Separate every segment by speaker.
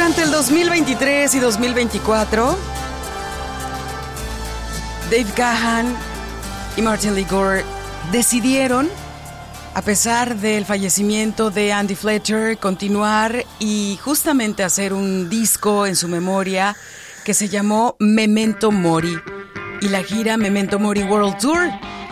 Speaker 1: Durante el 2023 y 2024, Dave Gahan y Martin Lee Gore decidieron, a pesar del fallecimiento de Andy Fletcher, continuar y justamente hacer un disco en su memoria que se llamó Memento Mori y la gira Memento Mori World Tour.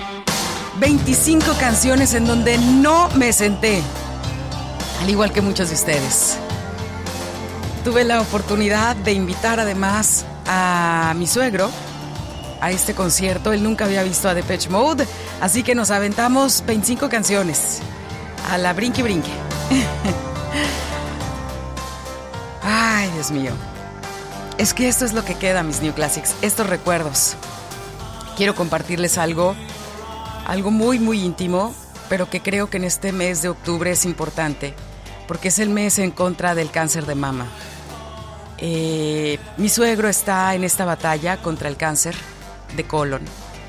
Speaker 1: 25 canciones en donde no me senté, al igual que muchos de ustedes. Tuve la oportunidad de invitar además a mi suegro a este concierto. Él nunca había visto a Depeche Mode, así que nos aventamos 25 canciones a la brinque brinque. Ay, Dios mío. Es que esto es lo que queda, mis New Classics, estos recuerdos. Quiero compartirles algo muy, muy íntimo, pero que creo que en este mes de octubre es importante, porque es el mes en contra del cáncer de mama. Mi suegro está en esta batalla contra el cáncer de colon.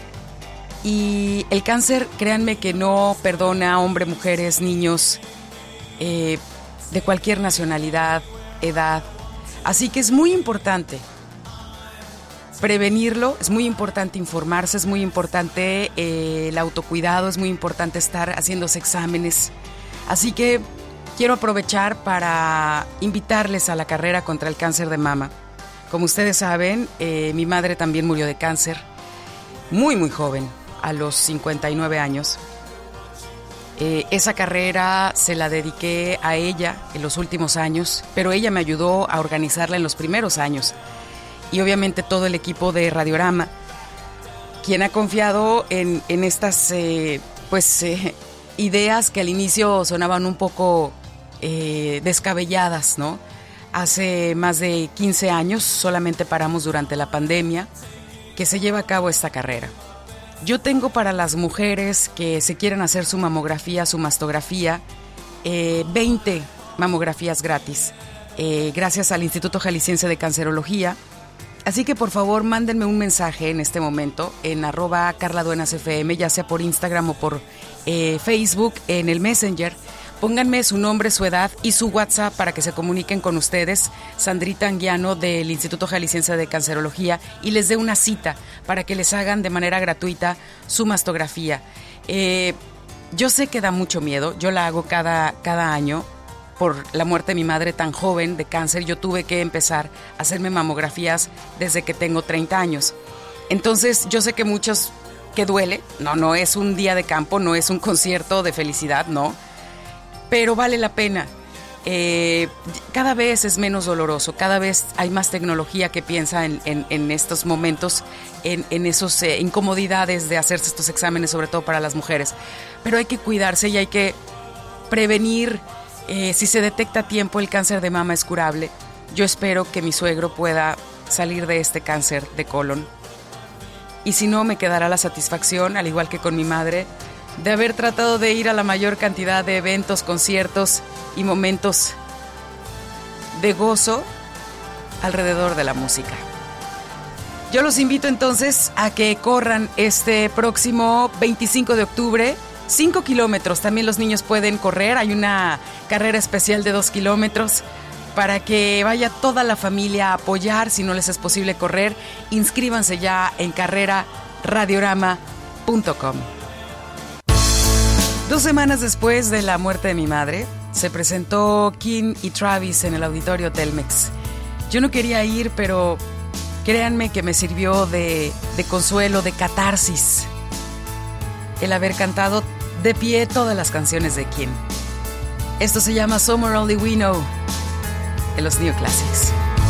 Speaker 1: Y el cáncer, créanme que no perdona a hombres, mujeres, niños, de cualquier nacionalidad, edad. Así que es muy importante prevenirlo, es muy importante informarse, es muy importante el autocuidado, es muy importante estar haciéndose exámenes. Así que quiero aprovechar para invitarles a la carrera contra el cáncer de mama. Como ustedes saben, mi madre también murió de cáncer, muy, muy joven, a los 59 años. Esa carrera se la dediqué a ella en los últimos años, pero ella me ayudó a organizarla en los primeros años. Y obviamente todo el equipo de Radiorama, quien ha confiado en estas ideas que al inicio sonaban un poco descabelladas, ¿no? Hace más de 15 años, solamente paramos durante la pandemia, que se lleva a cabo esta carrera. Yo tengo para las mujeres que se quieren hacer su mamografía, su mastografía, 20 mamografías gratis, gracias al Instituto Jalisciense de Cancerología. Así que por favor mándenme un mensaje en este momento en @carladuenasfm, ya sea por Instagram o por Facebook, en el Messenger. Pónganme su nombre, su edad y su WhatsApp para que se comuniquen con ustedes, Sandrita Anguiano del Instituto Jalisciense de Cancerología, y les dé una cita para que les hagan de manera gratuita su mastografía. Yo sé que da mucho miedo, yo la hago cada año. Por la muerte de mi madre tan joven de cáncer, yo tuve que empezar a hacerme mamografías desde que tengo 30 años. Entonces, yo sé que muchos que duele, no es un día de campo, no es un concierto de felicidad, no, pero vale la pena. Cada vez es menos doloroso, cada vez hay más tecnología que piensa en estos momentos, en esas incomodidades de hacerse estos exámenes, sobre todo para las mujeres. Pero hay que cuidarse y hay que prevenir. Si se detecta a tiempo, el cáncer de mama es curable. Yo espero que mi suegro pueda salir de este cáncer de colon. Y si no, me quedará la satisfacción, al igual que con mi madre, de haber tratado de ir a la mayor cantidad de eventos, conciertos y momentos de gozo alrededor de la música. Yo los invito entonces a que corran este próximo 25 de octubre, 5 kilómetros, también los niños pueden correr, hay una carrera especial de 2 kilómetros para que vaya toda la familia a apoyar. Si no les es posible correr, inscríbanse ya en carreraradiorama.com. 2 semanas después de la muerte de mi madre, se presentó Kim y Travis en el auditorio Telmex. Yo no quería ir, pero créanme que me sirvió de consuelo, de catarsis, el haber cantado de pie todas las canciones de Kim. Esto se llama Somewhere Only We Know, en los New Classics.